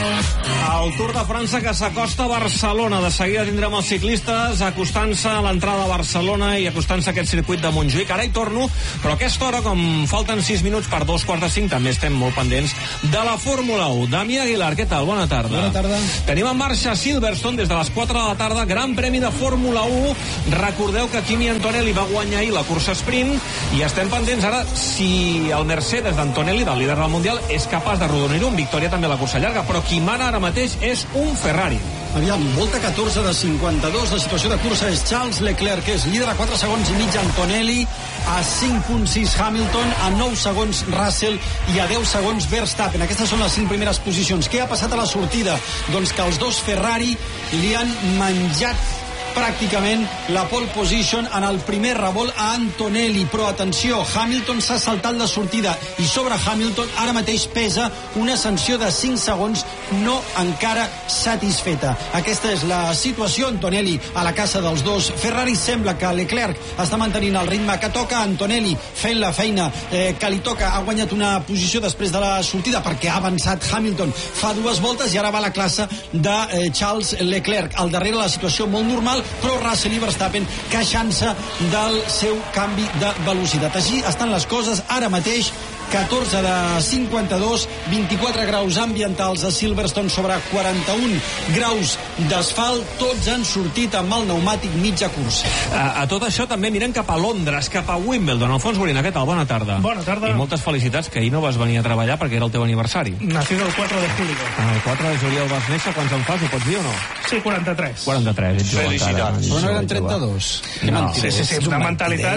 El Tour de França que s'acosta a Barcelona. De seguida tindrem els ciclistes acostant-se a l'entrada a Barcelona i acostant-se a aquest circuit de Montjuïc. Ara hi torno, però a aquesta hora, com falten 6 minuts per 2:45, també estem molt pendents de la Fórmula 1. Damià Aguilar, què tal? Bona tarda. Bona tarda. Tenim en marxa a Silverstone des de les 4 de la tarda, Gran Premi de Fórmula 1. Recordeu que Kimi Antonelli va guanyar ahir la cursa sprint i estem pendents ara si el Mercedes d'Antonelli, del líder del Mundial, és capaç de rodonir-ho amb victòria també a la cursa llarga, però qui mana ara mateix és un Ferrari. Aviam, volta 14 de 52, la situació de cursa és Charles Leclerc, que és líder a 4 segons i mig Antonelli, a 5.6 Hamilton, a 9 segons Russell i a 10 segons Verstappen. Aquestes són les 5 primeres posicions. Què ha passat a la sortida? Doncs que els dos Ferrari li han menjat pràcticament la pole position en el primer revolt a Antonelli, però atenció, Hamilton s'ha saltat la sortida i sobre Hamilton ara mateix pesa una sanció de 5 segons no encara satisfeta. Aquesta és la situació. Antonelli a la caça dels dos Ferrari. Sembla que Leclerc està mantenint el ritme que toca. Antonelli fent la feina que li toca. Ha guanyat una posició després de la sortida perquè ha avançat Hamilton fa 2 voltes i ara va a la classe de Charles Leclerc. Al darrere la situació molt normal, però Russell i Verstappen queixant-se del seu canvi de velocitat. Així estan les coses ara mateix. 14 de 52, 24 graus ambientals a Silverstone sobre 41 graus d'asfalt. Tots han sortit amb el pneumàtic mitja cursa. A tot això també mirem cap a Londres, cap a Wimbledon. Alfons Gorina, què tal? Bona tarda. Bona tarda. I moltes felicitats, que ahir no vas venir a treballar perquè era el teu aniversari. Nacido el 4 de julio. El 4 de juliol vas néixer. Quants en fas? Ho pots dir o no? Sí, 43. 43, ets jove encara. Però no eren 32. No, sí, una mentalitat.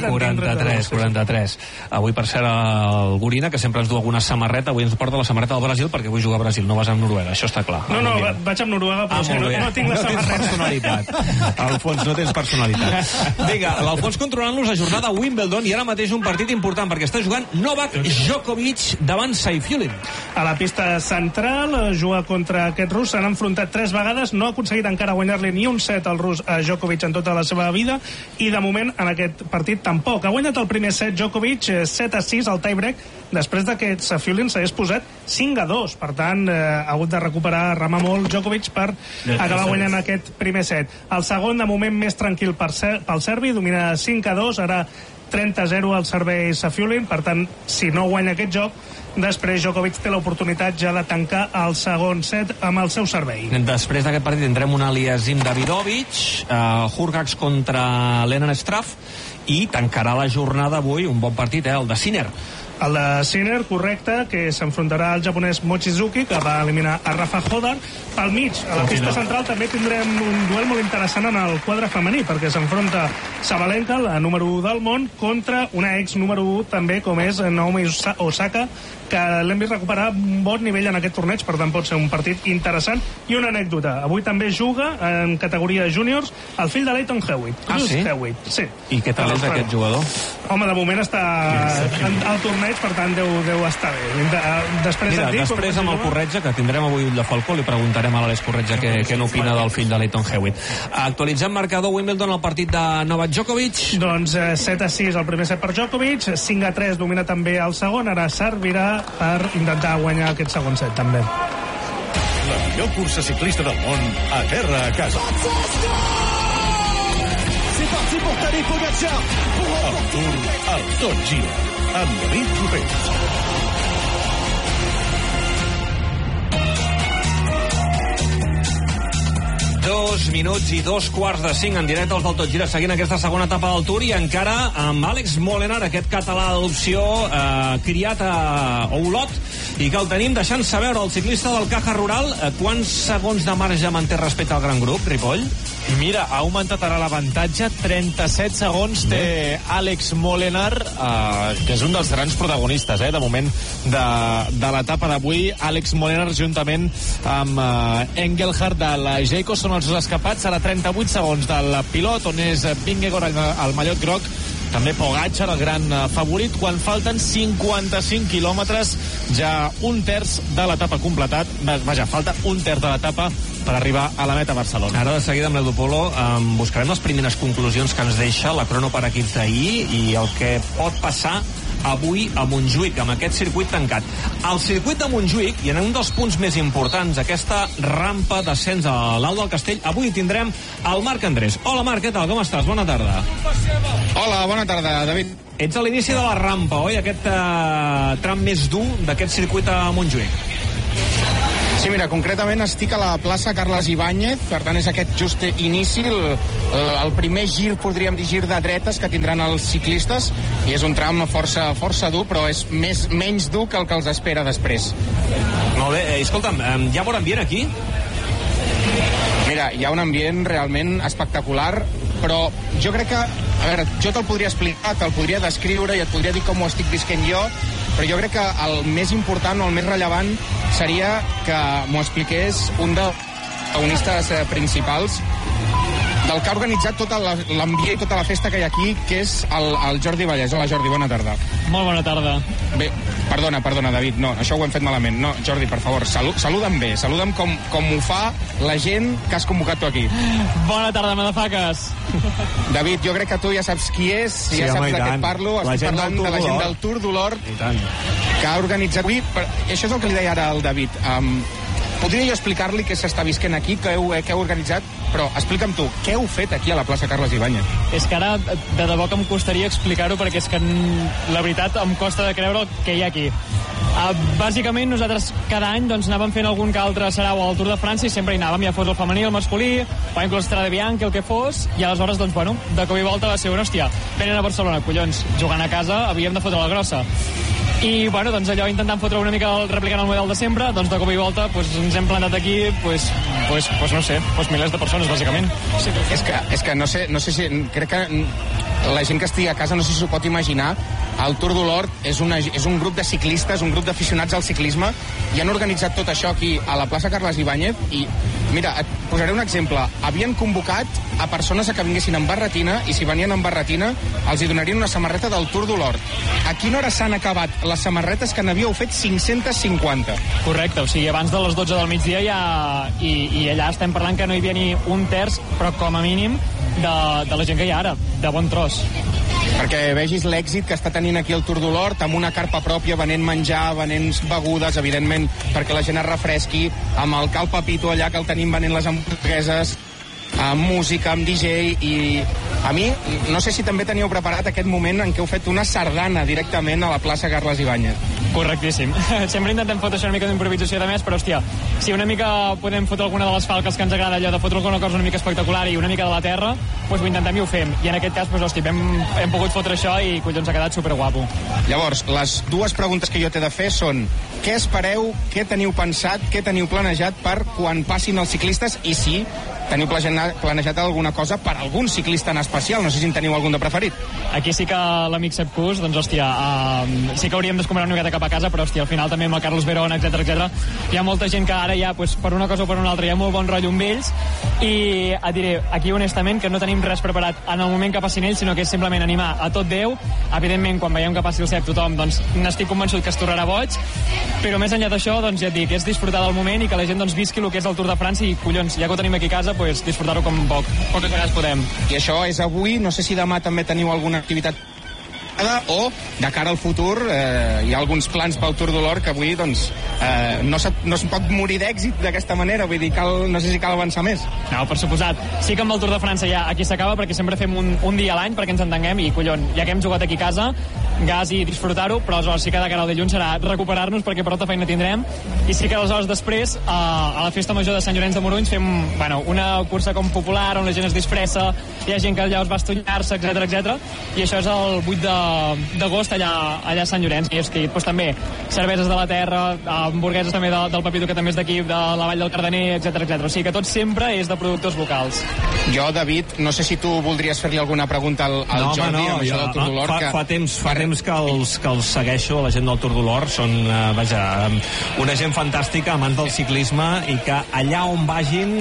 43. Avui, per cert, el Gorina, que sempre ens du alguna samarreta, avui ens porta la samarreta del Brasil perquè vull jugar a Brasil, no vas amb Noruega, això està clar. No, vaig amb Noruega, però no tinc la samarreta. No tens personalitat. Alfons, no tens personalitat. Vinga, l'Alfons controlant-los a jornada a Wimbledon i ara mateix un partit important perquè està jugant Novak Djokovic davant Saifulin. A la pista central juga contra aquest rus, s'han enfrontat 3 vegades, no ha aconseguit encara guanyar-li ni un set al rus a Djokovic en tota la seva vida i de moment en aquest partit tampoc. Ha guanyat el primer set Djokovic 7-6 al tiebreak després que Saifulin s'hagués posat 5-2, per tant ha hagut de recuperar, remar molt Djokovic per acabar guanyant aquest primer set. El segon de moment més tranquil pel serbi, domina 5-2, ara 30-0 al servei Saifulin, per tant si no guanya aquest joc després Djokovic té l'oportunitat ja de tancar el segon set amb el seu servei. Després d'aquest partit tindrem un Aliasim Davidovic, Hurkacz contra Lenan Struff i tancarà la jornada avui un bon partit, el de Sinner. El de Sinner, correcte, que s'enfrontarà al japonès Mochizuki, que va eliminar a Rafa Hodar. Pel mig, a la pista central, també tindrem un duel molt interessant en el quadre femení, perquè s'enfronta Sabalenka, la número 1 del món, contra una ex número 1 també, com és Naomi Osaka, que l'hem vist recuperar un bon nivell en aquest torneig, per tant pot ser un partit interessant. I una anècdota, avui també juga en categoria júniors el fill de Leighton Hewitt. Sí? Hewitt, sí. I què tal és aquest jugador? Home, de moment està al torneig, per tant deu estar bé. Després amb el Corretja, que tindrem avui Ull de Falcó, li preguntarem a l'Àlex Corretja què n'opina del fill de Leighton Hewitt. Actualitzem marcador Wimbledon al partit de Novak Djokovic. Doncs 7-6 el primer set per Djokovic, 5-3 domina també el segon, ara servirà per intentar guanyar aquest segon set també. La millor cursa ciclista del món a terra a casa. C'est parti pour Tadej Pogačar. El Tour al Tot Gira amb David Clopés. Dos minuts i 2:45 en directe als del Tot Gira, seguint aquesta segona etapa del Tour i encara amb Àlex Molenaar, aquest català d'adopció criat a Olot i que el tenim deixant-se veure, el ciclista del Caja Rural. Quants segons de marge manté respecte al gran grup, Ripoll? Mira, ha augmentat ara l'avantatge, 37 segons té Àlex Molenaar, que és un dels grans protagonistes, de moment de l'etapa d'avui. Àlex Molenaar juntament amb Engelhardt de la Jayco són els dos escapats, ara 38 segons del pilot, on és Vingegaard al mallot groc, també Pogačar, el gran favorit, quan falten 55 quilòmetres, ja un terç de l'etapa completat, falta un terç de l'etapa per arribar a la meta Barcelona. Ara de seguida amb l'Edu Polo buscarem les primeres conclusions que ens deixa la crono per equips d'ahir i el que pot passar avui a Montjuïc, amb aquest circuit tancat. Al circuit de Montjuïc, i en un dels punts més importants, aquesta rampa d'ascens a l'Alt del Castell, avui tindrem el Marc Andrés. Hola, Marc, què tal? Com estàs? Bona tarda. Hola, bona tarda, David. Ets a l'inici de la rampa, oi? Aquest tram més dur d'aquest circuit a Montjuïc. Sí, mira, concretament estic a la plaça Carles Ibáñez, per tant és aquest just inici, el primer gir, podríem dir, gir de dretes que tindran els ciclistes, i és un tram força dur, però és menys dur que el que els espera després. Molt bé, escolta'm, hi ha bon ambient aquí? Mira, hi ha un ambient realment espectacular, però jo crec que, a veure, jo te'l podria explicar, te'l podria descriure i et podria dir com ho estic visquent jo, però jo crec que el més important o el més rellevant seria que m'ho expliqués un dels protagonistes principals del que ha organitzat tot l'ambient i tota la festa que hi ha aquí, que és el Jordi Vallès. Hola, Jordi, bona tarda. Molt bona tarda. Bé, perdona, David, no, això ho hem fet malament. No, Jordi, per favor, saluda'm bé, saluda'm com ho fa la gent que has convocat tu aquí. Bona tarda, madafaques. David, jo crec que tu ja saps qui és, sí, ja saps de què et estic parlo, parlant de la gent del Tour d'Olort, que ha organitzat avui, això és el que li deia ara al David. Podria jo explicar-li què s'està visquent aquí, què heu organitzat, però explica'm tu, què heu fet aquí a la plaça Carles Ibáñez? És que ara de debò que em costaria explicar-ho, perquè és que la veritat em costa de creure el que hi ha aquí. Bàsicament nosaltres cada any doncs, anàvem fent algun que altre sarau al Tour de França i sempre hi anàvem, ja fos el femení, el masculí, o inclús Strade Bianche, el que fos, i aleshores, doncs, bueno, de cop i volta va ser una hòstia. Venen a Barcelona, collons, jugant a casa havíem de fotre la grossa. I, bueno, doncs allò intentant fotre una mica replicant el model de sempre, doncs de cop i volta doncs, ens hem plantat aquí, no sé, milers de persones, bàsicament. Sí, és que no sé si... Crec que la gent que estigui a casa no sé si s'ho pot imaginar. El Tour d'Olort és un grup de ciclistes, un grup d'aficionats al ciclisme, i han organitzat tot això aquí a la plaça Carles Ibáñez, i mira, et posaré un exemple. Havien convocat a persones que vinguessin amb barretina, i si venien amb barretina els hi donarien una samarreta del Tour d'Olort. A quina hora s'han acabat les samarretes, que n'havíeu fet 550? Correcte, o sigui, abans de les 12 del migdia ja... I allà estem parlant que no hi havia ni un terç, però com a mínim de la gent que hi ha ara, de bon tros. Perquè vegis l'èxit que està tenint aquí el Tour d'Olort, amb una carpa pròpia, venent menjar, venent begudes, evidentment, perquè la gent es refresqui, amb el Cal Papito allà, que el tenim venent les hamburgueses, amb música, amb DJ, i a mi, no sé si també teníeu preparat aquest moment en què heu fet una sardana directament a la plaça Carles Ibáñez. Correctíssim. Sempre intentem fotre una mica d'improvisació de més, però, hòstia, si una mica podem fotre alguna de les falques que ens agrada, allò de fotre alguna cosa una mica espectacular i una mica de la terra, doncs ho intentem i ho fem. I en aquest cas, doncs, hòstia, hem pogut fotre això i, collons, ha quedat superguapo. Llavors, les dues preguntes que jo t'he de fer són: què espereu, què teniu pensat, què teniu planejat per quan passin els ciclistes, i si teniu planejat alguna cosa per algun ciclista en especial? No sé si en teniu algun de preferit. Aquí sí que l'amic Sepp Kuss, doncs, hòstia, sí que hauríem d'escombrar una miqueta cap a casa, però, hòstia, al final també amb el Carlos Verón, etc. Hi ha molta gent que ara ja, pues, per una cosa o per una altra, hi ha molt bon rotllo amb ells, i et diré, aquí honestament, que no tenim res preparat en el moment que passin ells, sinó que és simplement animar a tot Déu. Evidentment, quan veiem que passi el Sepp tothom, doncs, n'estic convençut que es tornarà boig, però més enllà d'això, doncs, ja et dic, és disfrutar del moment i que la gent, doncs, visqui el que és el Tour de França, i, collons, ja que ho tenim aquí a casa, pues, disfrutar-ho com poques vegades podem. I això és avui, no sé si demà també teniu alguna activitat o de cara al futur hi ha alguns plans pel Tour d'Olort que avui doncs no es pot morir d'èxit d'aquesta manera, vull dir, no sé si cal avançar més. No, per suposat. Sí que amb el Tour de França ja aquí s'acaba, perquè sempre fem un dia a l'any perquè ens entenguem, i collon, ja que hem jugat aquí a casa, gas i disfrutar-ho, però aleshores sí que de cara al dilluns serà recuperar-nos perquè prou feina tindrem, i sí que aleshores després a la festa major de Sant Llorenç de Morunys fem, bueno, una cursa com popular on la gent es disfressa, hi ha gent que allà es va estonyar-se, etc. I això és el 8 d'agost allà a Sant Llorenç, i és que doncs, també cerveses de la terra, hamburgueses també del Papito, que també és d'aquí, de la Vall del Cardener, etc. O sigui que tot sempre és de productors locals. Jo, David, no sé si tu voldries fer-li alguna pregunta al Jordi amb això del Tour d'Olort. Fa temps que els segueixo, la gent del Tour d'Olort, són, una gent fantàstica, amants del ciclisme, i que allà on vagin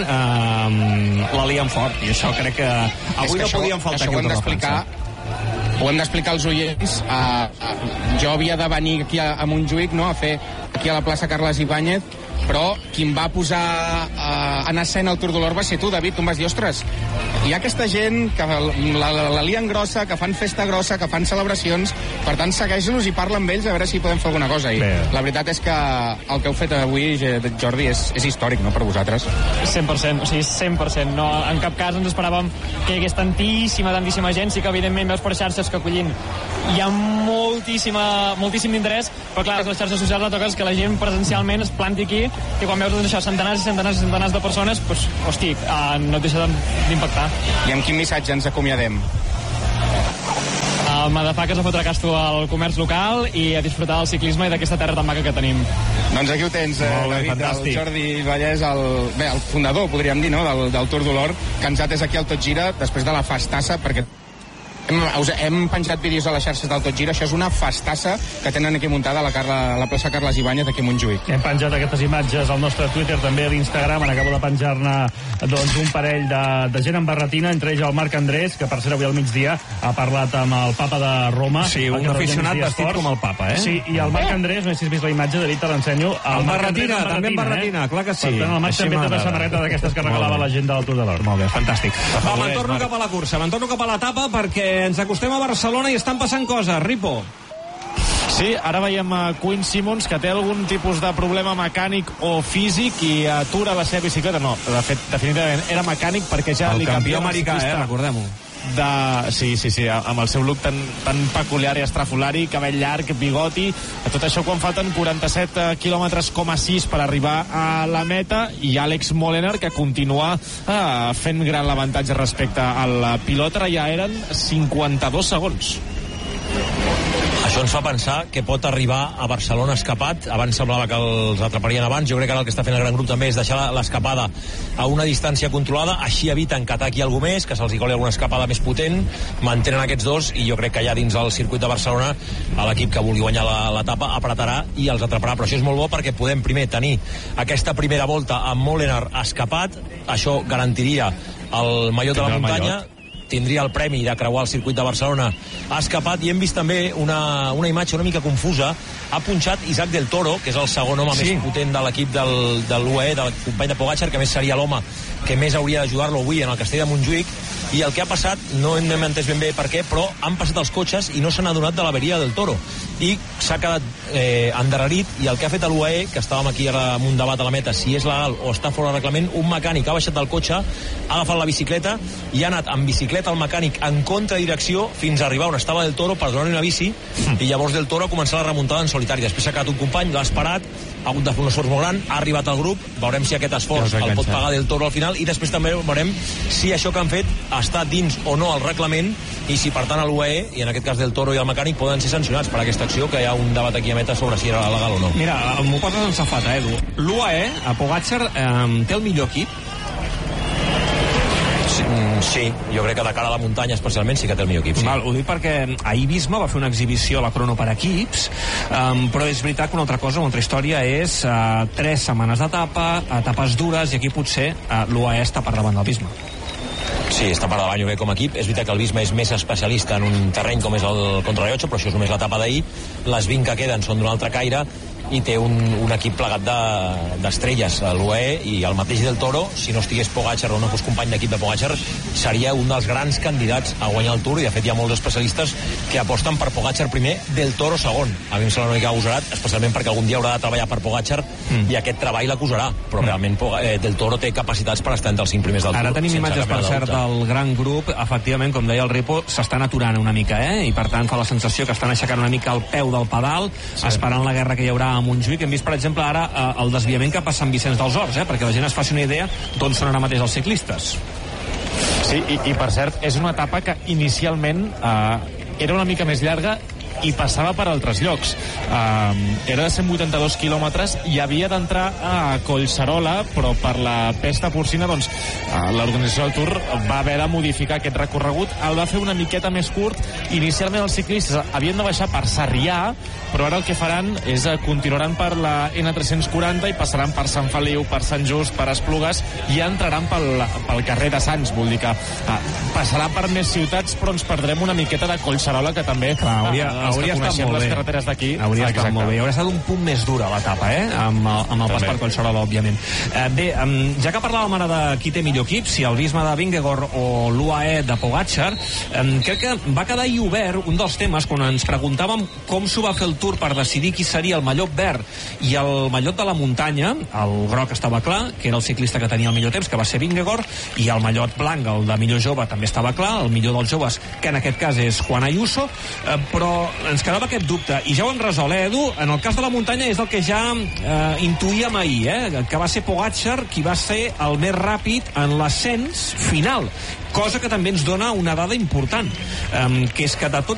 la lien fort, i això crec que avui no podien faltar aquí al Tour de França. Ho hem d'explicar als oients. Jo havia de venir aquí a Montjuïc, no?, a fer aquí a la plaça Carles Ibáñez però qui em va posar en escena el Tour de l'Or va ser tu, David. Tu em vas dir, ostres, hi ha aquesta gent que la lien grossa, que fan festa grossa, que fan celebracions, per tant segueix-los i parla amb ells a veure si podem fer alguna cosa. I la veritat és que el que heu fet avui, Jordi, és històric, no, per vosaltres? 100%, o sigui, 100%. No, en cap cas ens esperàvem que hi hagués tantíssima gent. Sí que evidentment veus per xarxes que acollint hi ha moltíssim d'interès, però clar, les xarxes socials la toques que la gent presencialment es planti aquí, que quan veus doncs, això, centenars de persones, doncs, hosti, no et deixa d'impactar. I amb quin missatge ens acomiadem? Madafaques a fotre casto al comerç local i a disfrutar del ciclisme i d'aquesta terra tan maca que tenim. Doncs aquí ho tens, David, el Jordi Vallès, el fundador, podríem dir, no?, del Tour de l'Or, que ens atés aquí al Tot Gira després de la festassa, perquè hem penjat vídeos a les xarxes del Tot Gira. Això és una festassa que tenen aquí muntada a la plaça Carles Ibáñez d'aquí a Montjuïc. Hem penjat aquestes imatges al nostre Twitter, també a l'Instagram. Acabo de penjar-ne doncs, un parell de gent en barretina, entre ells el Marc Andrés, que per ser avui al migdia ha parlat amb el papa de Roma. Sí, un aficionat vestit com el papa, eh? Sí, i el Marc Andrés, no sé si has vist la imatge, David, te l'ensenyo. El barretina, també en barretina, clar que sí. Per tant, el Marc també té una samarreta d'aquestes que regalava la gent del Tour de l'Or. Molt bé, fantàstic. Va, me'n torno cap a la cursa, me'n torno cap a l'etapa, perquè ens acostem a Barcelona i estan passant coses. Ripo. Sí, ara veiem Quinn Simmons, que té algun tipus de problema mecànic o físic i atura la seva bicicleta. No, de fet, definitivament era mecànic perquè ja li canvia el campió americà, recordem-ho. Sí, amb el seu look tan peculiar i estrafolari, cabell llarg, bigoti, tot això quan falten 47 km,6 per arribar a la meta, i Alex Molenaar, que continua fent gran l'avantatge respecte al pilot. Ara ja eren 52 segons. Això ens fa pensar que pot arribar a Barcelona escapat. Abans semblava que els atraparien abans. Jo crec que ara el que està fent el gran grup també és deixar l'escapada a una distància controlada, així eviten que ataqui algú més, que se'ls coli alguna escapada més potent, mantenen aquests dos, i jo crec que ja dins el circuit de Barcelona l'equip que vulgui guanyar l'etapa apretarà i els atraparà. Però això és molt bo perquè podem primer tenir aquesta primera volta amb Molenaar escapat. Això garantiria el mallot de la muntanya, tindria el premi de creuar el circuit de Barcelona escapat. I hem vist també una imatge una mica confusa. Ha punxat Isaac del Toro, que és el segon home més potent de l'equip de l'UAE, del company de Pogačar, que més seria l'home que més hauria d'ajudar-lo avui en el castell de Montjuïc. I el que ha passat, no hem entès ben bé per què, però han passat els cotxes i no se n'ha adonat de l'averia del Toro, i s'ha quedat endarrerit. I el que ha fet l'UAE, que estàvem aquí ara amb un debat a la meta, si és legal o està fora de reglament, un mecànic ha baixat del cotxe, ha agafat la bicicleta i ha anat amb bicicleta al mecànic en contradirecció fins a arribar on estava del Toro per donar-li una bici, i llavors del Toro ha començat la remuntada en solitari. Després s'ha quedat un company, l'ha esperat, ha hagut de fer un esforç molt gran, ha arribat al grup, veurem si aquest esforç el pot pagar del Toro al final, i després també veurem si això que han fet està dins o no el reglament, i si per tant l'UAE, i en aquest cas del Toro i el mecànic, poden ser sancionats per aquesta acció, que hi ha un debat aquí a meta sobre si era legal o no. Mira, m'ho poses en safata, Edu. L'UAE, a Pogačar, té el millor equip? Sí, jo crec que de cara a la muntanya especialment sí que té el millor equip, sí. Ho dic perquè ahir Visma va fer una exhibició a la crono per equips, però és veritat que una altra altra història és 3 setmanes d'etapa, etapes dures, i aquí potser l'UAE està per davant del Visma. Sí, està per davant, jo crec, com a equip. És veritat que el Visma és més especialista en un terreny com és el contrarellotge, però això és només l'etapa d'ahir. Les 20 que queden són d'un altre caire, i té un equip plegat d'estrelles, l'UAE, i el mateix del Toro, si no estigués Pogačar o no fos company d'equip de Pogačar, seria un dels grans candidats a guanyar el Tour, i de fet hi ha molts especialistes que aposten per Pogačar primer, del Toro segon. A mi em sembla una mica agosarat, especialment perquè algun dia haurà de treballar per Pogačar, i aquest treball l'acusarà, però realment del Toro té capacitats per estar entre els 5 primers del Tour. Ara tenim imatges, per cert, del gran grup. Efectivament, com deia el Ripo, s'estan aturant una mica, i per tant fa la sensació que estan aixecant una mica el peu del pedal, esperant la guerra que hi haurà a Montjuïc. Hem vist, per exemple, ara el desviament que passa en Vicenç dels Horts, perquè la gent es faci una idea d'on són ara mateix els ciclistes. Sí, i per cert, és una etapa que inicialment era una mica més llarga i passava per altres llocs. Era de 182 quilòmetres i havia d'entrar a Collserola, però per la pesta porcina, doncs, l'organització del Tour va haver de modificar aquest recorregut. El va fer una miqueta més curt. Inicialment els ciclistes havien de baixar per Sarrià, però ara el que faran és continuaran per la N340 i passaran per Sant Feliu, per Sant Just, per Esplugues, i entraran pel carrer de Sants. Vull dir que passarà per més ciutats, però ens perdrem una miqueta de Collserola, que també els que coneixem les carreteres d'aquí. Hauria estat molt bé. Hauria estat un punt més dura l'etapa, amb el pas per Collserola, òbviament. Bé, ja que parlàvem ara de qui té millor equip, si el Visma de Vingegaard o l'UAE de Pogačar, crec que va quedar ahir obert un dels temes quan ens preguntàvem com s'ho va fer el Tour per decidir qui seria el mallot verd i el mallot de la muntanya. El groc estava clar, que era el ciclista que tenia el millor temps, que va ser Vingegaard, i el mallot blanc, el de millor jove, també estava clar, el millor dels joves, que en aquest cas és Juan Ayuso, però ens quedava aquest dubte, i ja ho hem resolt, Edu? En el cas de la muntanya és el que ja intuïem ahir, que va ser Pogačar qui va ser el més ràpid en l'ascens final, cosa que també ens dona una dada important, que és que de tots